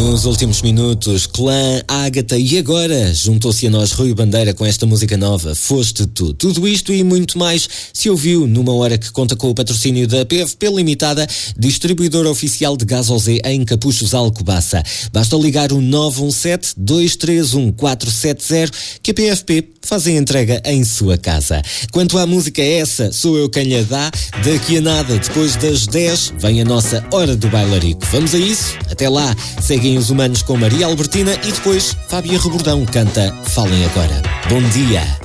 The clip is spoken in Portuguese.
Nos últimos minutos, Clã, Ágata e agora juntou-se a nós Rui Bandeira com esta música nova, Foste Tu. Tudo isto e muito mais se ouviu numa hora que conta com o patrocínio da PFP Limitada, distribuidora oficial de Gasosé em Capuchos, Alcobaça. Basta ligar o 917-231-470 que a PFP faz a entrega em sua casa. Quanto à música essa, sou eu quem lhe dá. Daqui a nada, depois das 10, vem a nossa Hora do Bailarico. Vamos a isso? Até lá, seguem os Humanos com Maria Albertina e depois Fábia Rebordão canta Falem Agora. Bom dia!